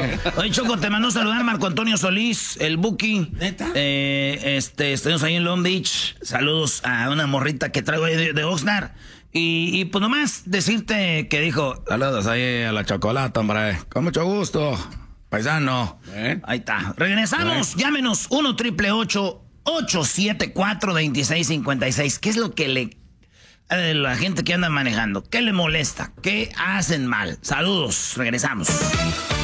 Oye, Choco, te mandó saludar Marco Antonio Solís, el Buki. ¿Neta? Estamos ahí en Long Beach. Saludos a una morrita que traigo ahí de Oxnard. Y pues nomás decirte que dijo, saludos ahí a la Chocolata, hombre. Con mucho gusto, paisano. Ahí está. Regresamos, llámenos 1-888-874-2656. ¿Qué es lo que la gente que anda manejando? ¿Qué le molesta? ¿Qué hacen mal? Saludos, regresamos.